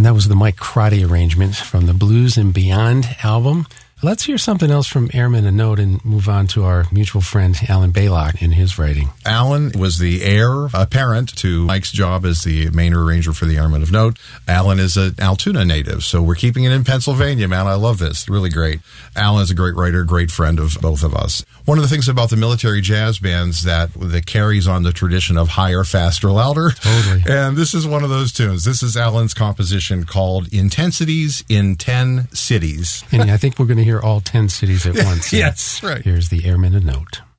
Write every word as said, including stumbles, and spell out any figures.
And that was the Mike Crotty arrangement from the Blues and Beyond album. Let's hear something else from Airman a Note and move on to our mutual friend Alan Baylock in his writing. Alan was the heir apparent to Mike's job as the main arranger for the Airman of Note. Alan is an Altoona native, so we're keeping it in Pennsylvania, man. I love this. Really great. Alan is a great writer, great friend of both of us. One of the things about the military jazz bands that, that carries on the tradition of higher, faster, louder. Totally. And this is one of those tunes. This is Alan's composition called Intensities in ten Cities. And I think we're going to hear all ten cities at once. Yes, right. Here's the Airman a Note.